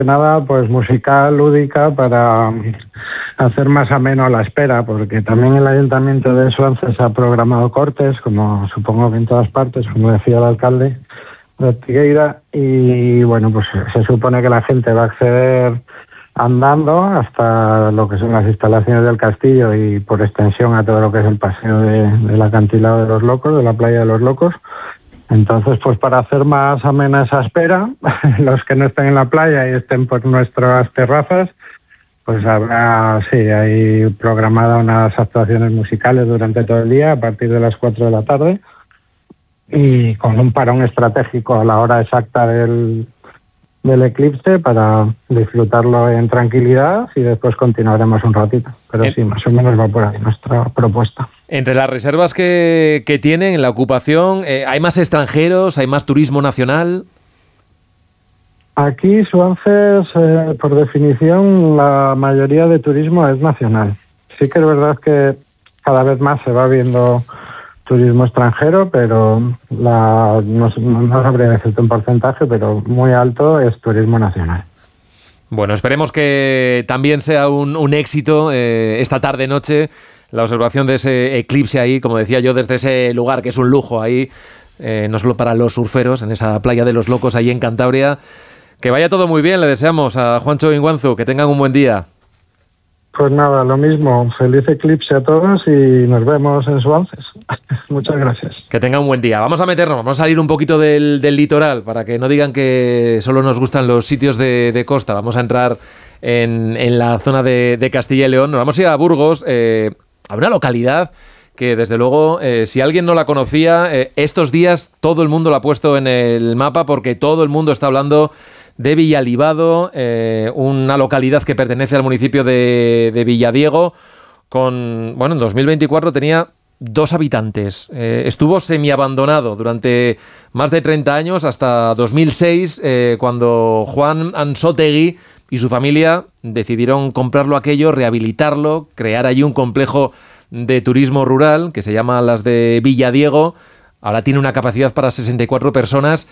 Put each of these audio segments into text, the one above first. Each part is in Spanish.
nada, pues musical, lúdica, para hacer más ameno la espera, porque también el Ayuntamiento de Suances ha programado cortes, como supongo que en todas partes, como decía el alcalde de Ortigueira, y bueno, pues se supone que la gente va a acceder andando hasta lo que son las instalaciones del castillo y por extensión a todo lo que es el paseo del acantilado de los Locos, de la playa de los Locos. Entonces, pues para hacer más amena esa espera, los que no estén en la playa y estén por nuestras terrazas, pues habrá, sí, hay programada unas actuaciones musicales durante todo el día a partir de las 4 de la tarde y con un parón estratégico a la hora exacta del eclipse para disfrutarlo en tranquilidad y después continuaremos un ratito. Pero sí, más o menos va por ahí nuestra propuesta. Entre las reservas que tienen en la ocupación, ¿hay más extranjeros? ¿Hay más turismo nacional? Aquí, Suances, por definición, la mayoría de turismo es nacional. Sí que es verdad que cada vez más se va viendo turismo extranjero, pero no sabría decirte un porcentaje, pero muy alto es turismo nacional. Bueno, esperemos que también sea un éxito esta tarde-noche la observación de ese eclipse ahí, como decía yo, desde ese lugar que es un lujo ahí, no solo para los surferos, en esa playa de los Locos ahí en Cantabria. Que vaya todo muy bien, le deseamos a Juancho Inguanzu, que tengan un buen día. Pues nada, lo mismo, feliz eclipse a todos y nos vemos en Suances. Muchas gracias. Que tengan un buen día. Vamos a salir un poquito del litoral, para que no digan que solo nos gustan los sitios de costa. Vamos a entrar en la zona de Castilla y León. Nos vamos a ir a Burgos, a una localidad que desde luego, si alguien no la conocía, estos días todo el mundo la ha puesto en el mapa porque todo el mundo está hablando de Villalibado, una localidad que pertenece al municipio de Villadiego, en 2024 tenía 2 habitantes. Estuvo semiabandonado durante más de 30 años, hasta 2006, cuando Juan Ansótegui y su familia decidieron comprarlo aquello, rehabilitarlo, crear allí un complejo de turismo rural que se llama Las de Villadiego. Ahora tiene una capacidad para 64 personas.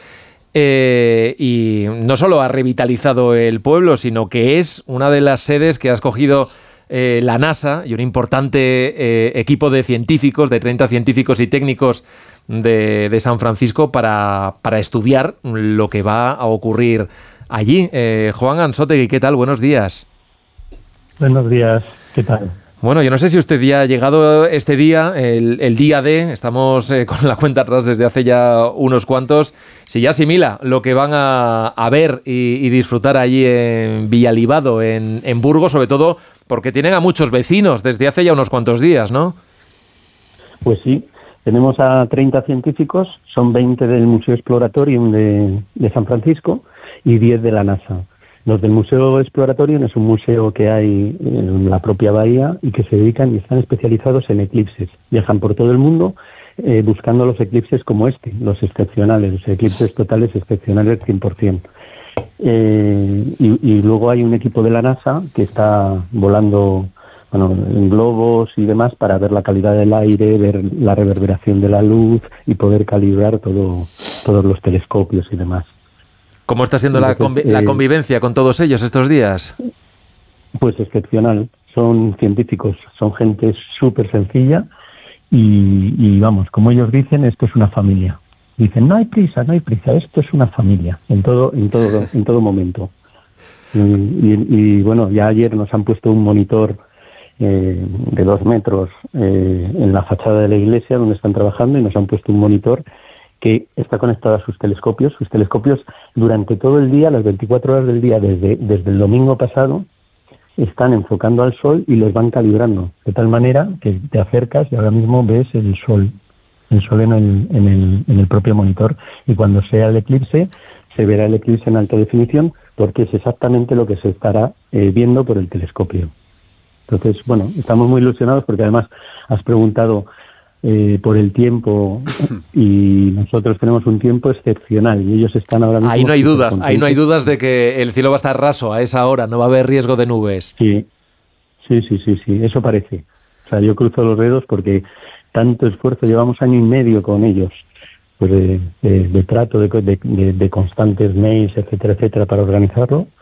Y no solo ha revitalizado el pueblo, sino que es una de las sedes que ha escogido la NASA y un importante equipo de científicos, de 30 científicos y técnicos de San Francisco para estudiar lo que va a ocurrir allí. Juan Ansótegui, ¿qué tal? Buenos días. Buenos días, ¿qué tal? Bueno, yo no sé si usted ya ha llegado este día, el día D, estamos con la cuenta atrás desde hace ya unos cuantos, si ya asimila lo que van a ver y disfrutar allí en Villalibado, en Burgos, sobre todo porque tienen a muchos vecinos desde hace ya unos cuantos días, ¿no? Pues sí, tenemos a 30 científicos, son 20 del Museo Exploratorium de San Francisco y 10 de la NASA. Los del Museo Exploratorium es un museo que hay en la propia bahía y que se dedican y están especializados en eclipses. Viajan por todo el mundo buscando los eclipses como este, los excepcionales, los eclipses totales excepcionales 100%. Y luego hay un equipo de la NASA que está volando en globos y demás para ver la calidad del aire, ver la reverberación de la luz y poder calibrar todos los telescopios y demás. ¿Cómo está siendo la convivencia con todos ellos estos días? Pues excepcional. Son científicos, son gente súper sencilla y vamos, como ellos dicen, esto es una familia. Dicen, no hay prisa, esto es una familia, en todo momento. Y bueno, ya ayer nos han puesto un monitor de 2 metros en la fachada de la iglesia donde están trabajando y nos han puesto un monitor que está conectado a sus telescopios. Sus telescopios durante todo el día, las 24 horas del día, desde el domingo pasado, están enfocando al sol y los van calibrando, de tal manera que te acercas y ahora mismo ves el sol en el propio monitor, y cuando sea el eclipse, se verá el eclipse en alta definición, porque es exactamente lo que se estará viendo por el telescopio. Entonces, bueno, estamos muy ilusionados porque además has preguntado por el tiempo y nosotros tenemos un tiempo excepcional y ellos están ahora mismo... Ahí no hay dudas de que el cielo va a estar raso a esa hora, no va a haber riesgo de nubes. Sí, eso parece. O sea, yo cruzo los dedos porque tanto esfuerzo, llevamos 1 año y medio con ellos, pues de trato, de constantes mails, etcétera, para organizarlo,